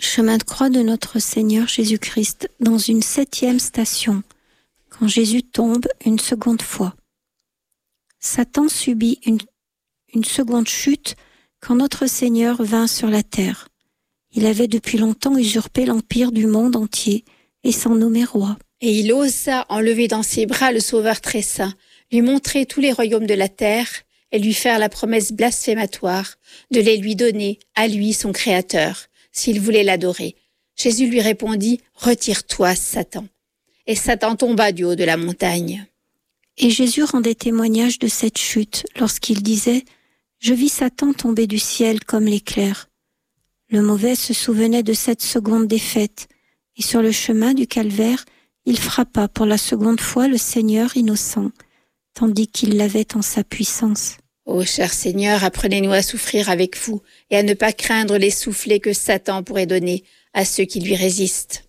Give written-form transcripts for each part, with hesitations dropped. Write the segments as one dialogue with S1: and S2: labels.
S1: Chemin de croix de notre Seigneur Jésus-Christ, dans une 7e station, quand Jésus tombe une seconde fois. Satan subit une seconde chute quand notre Seigneur vint sur la terre. Il avait depuis longtemps usurpé l'empire du monde entier et s'en nommait roi.
S2: Et il osa enlever dans ses bras le Sauveur très saint, lui montrer tous les royaumes de la terre et lui faire la promesse blasphématoire de les lui donner à lui son Créateur, s'il voulait l'adorer. Jésus lui répondit « Retire-toi, Satan !» Et Satan tomba du haut de la montagne.
S1: Et Jésus rendait témoignage de cette chute lorsqu'il disait « Je vis Satan tomber du ciel comme l'éclair ». Le mauvais se souvenait de cette seconde défaite, et sur le chemin du calvaire, il frappa pour la seconde fois le Seigneur innocent, tandis qu'il l'avait en sa puissance.
S2: Ô cher Seigneur, apprenez-nous à souffrir avec vous et à ne pas craindre les soufflets que Satan pourrait donner à ceux qui lui résistent.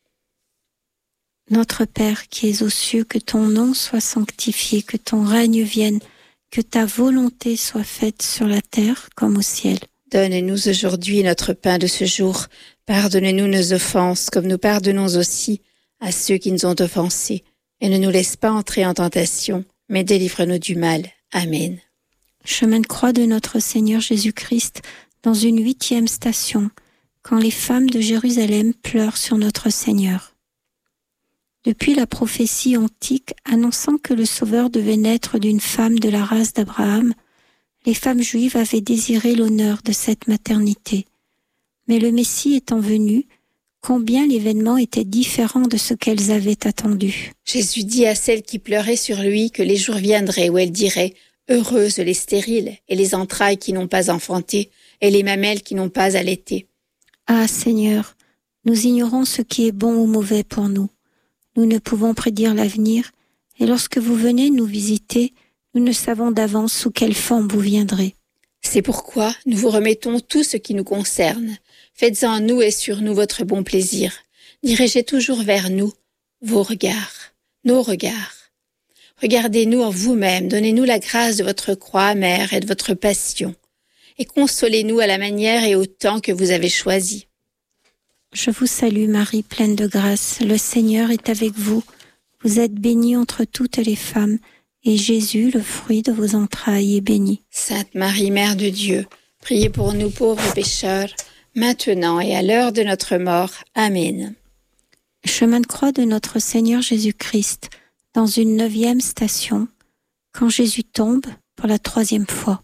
S1: Notre Père qui es aux cieux, que ton nom soit sanctifié, que ton règne vienne, que ta volonté soit faite sur la terre comme au ciel.
S2: Donne-nous aujourd'hui notre pain de ce jour. Pardonne-nous nos offenses, comme nous pardonnons aussi à ceux qui nous ont offensés. Et ne nous laisse pas entrer en tentation, mais délivre-nous du mal. Amen.
S1: Chemin de croix de notre Seigneur Jésus-Christ, dans une 8e station, quand les femmes de Jérusalem pleurent sur notre Seigneur. Depuis la prophétie antique annonçant que le Sauveur devait naître d'une femme de la race d'Abraham, les femmes juives avaient désiré l'honneur de cette maternité. Mais le Messie étant venu, combien l'événement était différent de ce qu'elles avaient attendu.
S2: Jésus dit à celles qui pleuraient sur lui que les jours viendraient où elles diraient « Heureuses les stériles et les entrailles qui n'ont pas enfanté et les mamelles qui n'ont pas allaité. »
S1: Ah Seigneur, nous ignorons ce qui est bon ou mauvais pour nous. Nous ne pouvons prédire l'avenir, et lorsque vous venez nous visiter, nous ne savons d'avance sous quelle forme vous viendrez.
S2: C'est pourquoi nous vous remettons tout ce qui nous concerne. Faites en nous et sur nous votre bon plaisir. Dirigez toujours vers nous vos regards, nos regards. Regardez-nous en vous-même, donnez-nous la grâce de votre croix amère et de votre passion, et consolez-nous à la manière et au temps que vous avez choisi.
S1: Je vous salue Marie, pleine de grâce, le Seigneur est avec vous. Vous êtes bénie entre toutes les femmes, et Jésus, le fruit de vos entrailles, est béni.
S2: Sainte Marie, Mère de Dieu, priez pour nous pauvres pécheurs, maintenant et à l'heure de notre mort. Amen.
S1: Chemin de croix de notre Seigneur Jésus-Christ, dans une 9e station, quand Jésus tombe pour la 3e fois.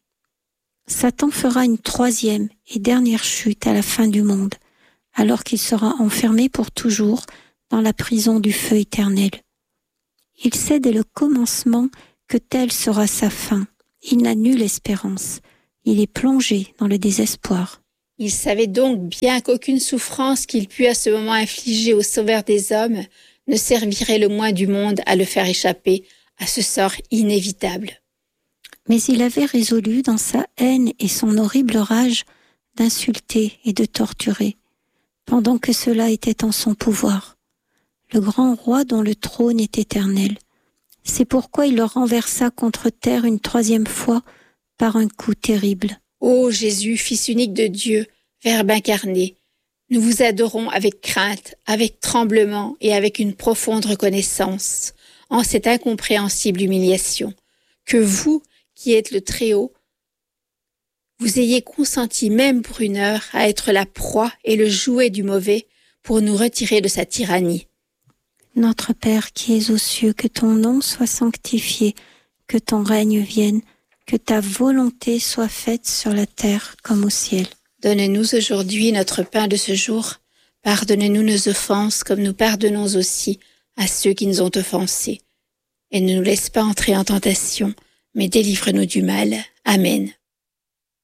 S1: Satan fera une 3e et dernière chute à la fin du monde, alors qu'il sera enfermé pour toujours dans la prison du feu éternel. Il sait dès le commencement que telle sera sa fin. Il n'a nulle espérance. Il est plongé dans le désespoir.
S2: Il savait donc bien qu'aucune souffrance qu'il put à ce moment infliger au Sauveur des hommes ne servirait le moins du monde à le faire échapper à ce sort inévitable.
S1: Mais il avait résolu dans sa haine et son horrible rage d'insulter et de torturer, pendant que cela était en son pouvoir, le grand roi dont le trône est éternel. C'est pourquoi il le renversa contre terre une 3e fois par un coup terrible.
S2: Ô Jésus, Fils unique de Dieu, Verbe incarné, nous vous adorons avec crainte, avec tremblement et avec une profonde reconnaissance en cette incompréhensible humiliation, que vous, qui êtes le Très-Haut, vous ayez consenti même pour une heure à être la proie et le jouet du mauvais pour nous retirer de sa tyrannie.
S1: Notre Père qui es aux cieux, que ton nom soit sanctifié, que ton règne vienne, que ta volonté soit faite sur la terre comme au ciel.
S2: Donne-nous aujourd'hui notre pain de ce jour. Pardonne-nous nos offenses comme nous pardonnons aussi à ceux qui nous ont offensés. Et ne nous laisse pas entrer en tentation, mais délivre-nous du mal. Amen.